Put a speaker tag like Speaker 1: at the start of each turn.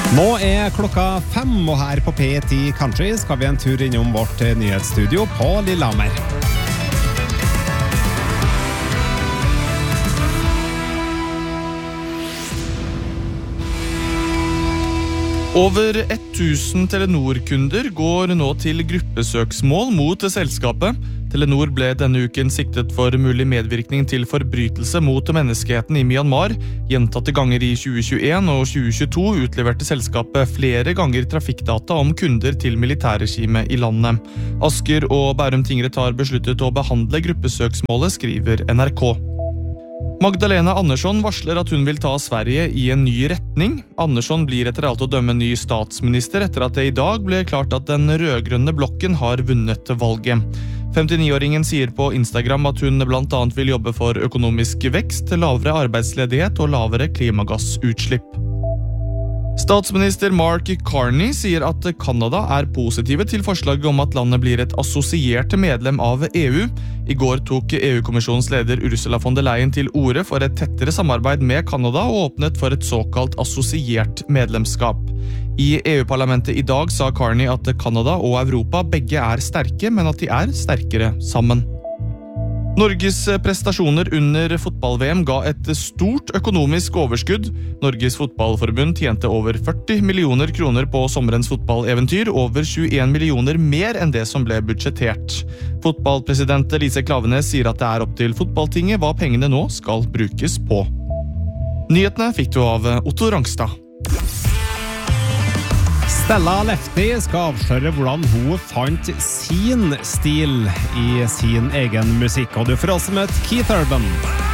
Speaker 1: Nå klokka 5, og her på P10 Country skal vi en tur innom vårt nyhetsstudio på Lillehammer.
Speaker 2: Over 1000 Telenor-kunder går nå til gruppesøksmål mot selskapet. Telenor ble denne uken siktet for mulig medvirkning til forbrytelse mot menneskeheten i Myanmar. Gjentatte ganger i 2021 og 2022 utleverte selskapet flere ganger trafikkdata om kunder til militærregimet i landet. Asker og Bærum tingrett har besluttet å behandle gruppesøksmålet, skriver NRK. Magdalena Andersson varsler at hun vil ta Sverige i en ny retning. Andersson blir etter alt å dømme ny statsminister etter at det i dag ble klart at den rødgrønne blokken har vunnet valget. 59-åringen sier på Instagram at hun blant annet vil jobbe for økonomisk vekst, lavere arbeidsledighet og lavere klimagassutslipp. Statsminister Mark Carney sier at Kanada positive til forslaget om at landet blir et assosiert medlem av EU. I går tok EU-kommisjonens leder Ursula von der Leyen til orde for et tettere samarbeid med Kanada og åpnet for et såkalt assosiert medlemskap. I EU-parlamentet i dag sa Carney at Kanada og Europa begge sterke, men at de sterkere sammen. Norges prestasjoner under fotball-VM ga et stort økonomisk overskudd. Norges fotballforbund tjente over 40 millioner kroner på sommerens fotballeventyr, over 21 millioner mer enn det som ble budsjettert. Fotballpresident Lise Klaveness sier at det opp til fotballtinget hva pengene nå skal brukes på. Nyhetene fikk du av Otto Rangstad.
Speaker 1: Stella Lefty skal avsløre hvordan hun fant sin stil i sin egen musikk, og du får også møte Keith Urban.